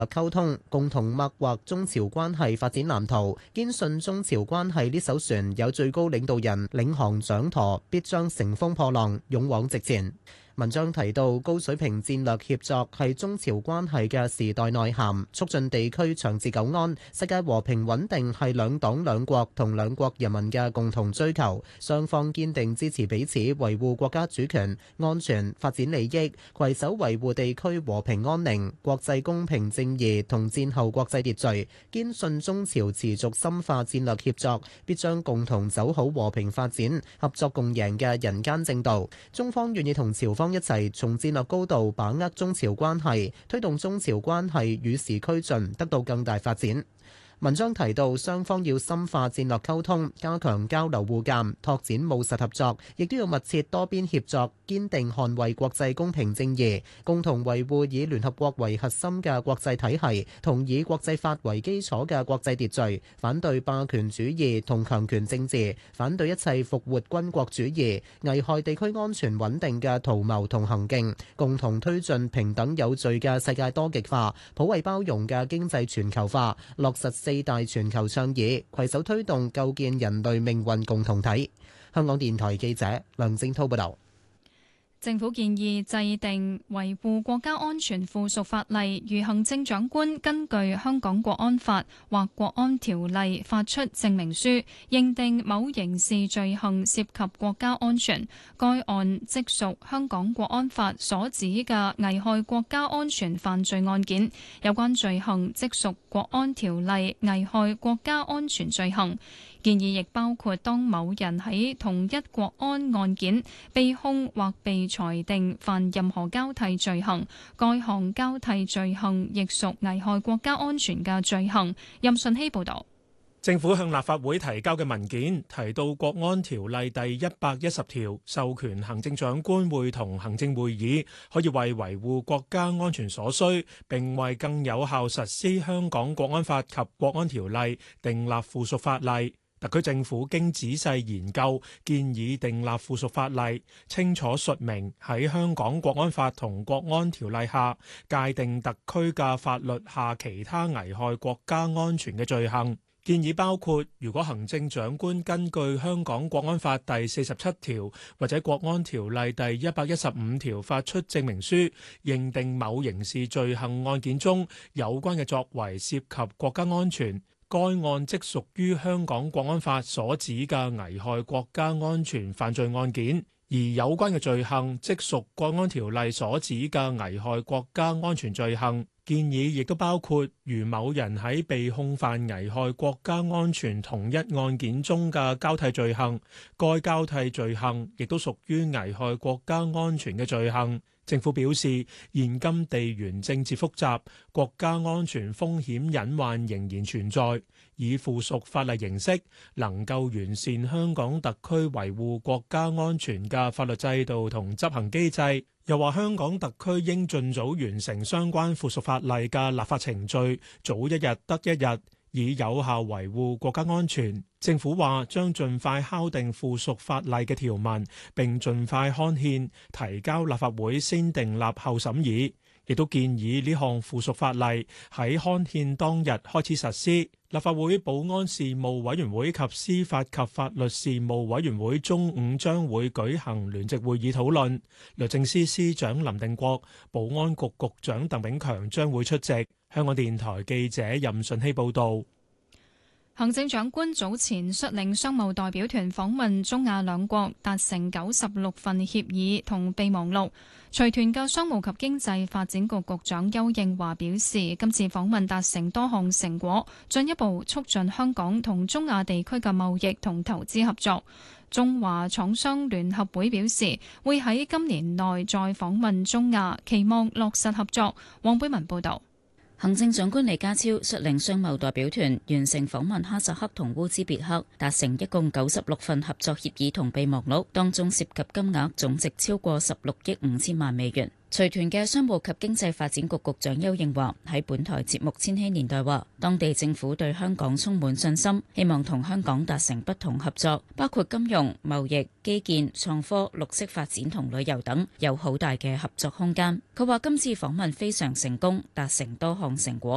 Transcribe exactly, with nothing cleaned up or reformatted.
溝通，共同擘劃中朝關係發展藍圖，堅信中朝關係呢艘船有最高領導人領航掌舵，必將乘風破浪，勇往直前。文章提到，高水平戰略協作係中朝關係嘅時代內涵，促進地區長治久安、世界和平穩定係兩黨兩國同兩國人民嘅共同追求。雙方堅定支持彼此維護國家主權、安全、發展利益，攜手維護地區和平安寧、國際公平正義同戰後國際秩序。堅信中朝持續深化戰略協作，必將共同走好和平發展、合作共贏嘅人間正道。中方願意同朝方一齊從戰略高度把握中朝關係，推動中朝關係與時俱進，得到更大發展。文章提到，雙方要深化戰略溝通，加強交流互鑑，拓展務實合作，亦都要密切多邊協作，堅定捍衛國際公平正義，共同維護以聯合國為核心嘅國際體系同以國際法為基礎嘅國際秩序，反對霸權主義同強權政治，反對一切復活軍國主義、危害地區安全穩定嘅圖謀同行徑，共同推進平等有序嘅世界多極化、普惠包容嘅經濟全球化，落實四大全球倡議，攜手推動構建人類命運共同體。香港電台記者梁正滔報導。 政府建議制定維護國家安全附屬法例，如行政長官根據香港國安法或國安條例發出證明書，認定某刑事罪行涉及國家安全，該案即屬香港國安法所指嘅危害國家安全犯罪案件，有關罪行即屬國安條例危害國家安全罪行。建議亦包括當某人喺同一國安案件被控或被裁定犯任何交替罪行，該項交替罪行亦屬危害國家安全嘅罪行。任信希報導。 政府向立法會提交嘅文件提到，國安條例第一百一十條授權行政長官會同行政會議可以為維護國家安全所需，並為更有效實施香港國安法及國安條例訂立附屬法例。特區政府經仔細研究，建議訂立附屬法例，清楚述明喺香港國安法同國安條例下界定特區嘅法律下其他危害國家安全嘅罪行。建議包括，如果行政長官根據香港國安法第四十七條或者國安條例第一百一十五條發出證明書，認定某刑事罪行案件中有關嘅作為涉及國家安全，該案即屬於香港國安法所指嘅危害國家安全犯罪案件，而有關嘅罪行即屬國安條例所指嘅危害國家安全罪行。建議亦都包括，如某人喺被控犯危害國家安全同一案件中嘅交替罪行，該交替罪行亦都屬於危害國家安全嘅罪行。政府表示，現今地緣政治複雜，國家安全風險隱患仍然存在，以附屬法例形式能夠完善香港特區維護國家安全嘅法律制度同執行機制。又話香港特區應盡早完成相關附屬法例嘅立法程序，早一日得一日，以有效維護國家安全。政府話將盡快敲定附屬法例嘅條文，並盡快刊憲，提交立法會先訂立後審議。亦都建議呢項附屬法例喺刊憲當日開始實施。立法會保安事務委員會及司法及法律事務委員會中午將會舉行聯席會議討論。律政司司長林定國、保安局局長鄧炳強將會出席。香港電台記者任順希報導。 行政長官早前率領商務代表團訪問中亞兩國，達成九十六份協議同備忘錄。隨團嘅商務及經濟發展局局長邱應華表示，今次訪問達成多項成果，進一步促進香港同中亞地區嘅貿易同投資合作。中華廠商聯合會表示，會喺今年內再訪問中亞，期望落實合作。黃貝文報導。 行政長官李家超率領商貿代表團完成訪問哈薩克同烏茲別克，達成一共九十六份合作協議同備忘錄，當中涉及金額總值超過十六億五千萬美元。隨團嘅商務及經濟發展局局長邱應華喺本台節目《千禧年代》話，當地政府對香港充滿信心，希望同香港達成不同合作，包括金融、貿易、基建、創科、綠色發展同旅遊等，有好大嘅合作空間。佢話今次訪問非常成功，達成多項成果。